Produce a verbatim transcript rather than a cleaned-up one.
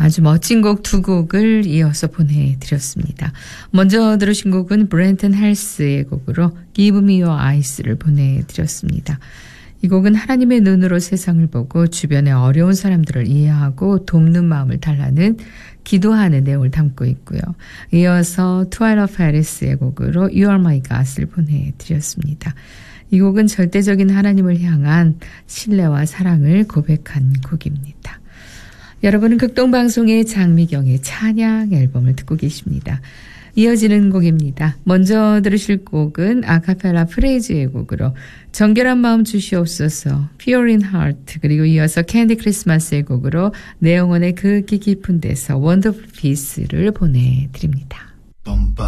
아주 멋진 곡 두 곡을 이어서 보내드렸습니다. 먼저 들으신 곡은 브렌튼 헬스의 곡으로 Give Me Your Eyes를 보내드렸습니다. 이 곡은 하나님의 눈으로 세상을 보고 주변의 어려운 사람들을 이해하고 돕는 마음을 달라는 기도하는 내용을 담고 있고요. 이어서 트와일러 페리스의 곡으로 You Are My God을 보내드렸습니다. 이 곡은 절대적인 하나님을 향한 신뢰와 사랑을 고백한 곡입니다. 여러분은 극동방송의 장미경의 찬양 앨범을 듣고 계십니다. 이어지는 곡입니다. 먼저 들으실 곡은 아카펠라 프레이즈의 곡으로 정결한 마음 주시옵소서, Pure in Heart, 그리고 이어서 캔디 크리스마스의 곡으로 내 영혼의 그 깊은 데서 Wonderful Peace를 보내드립니다.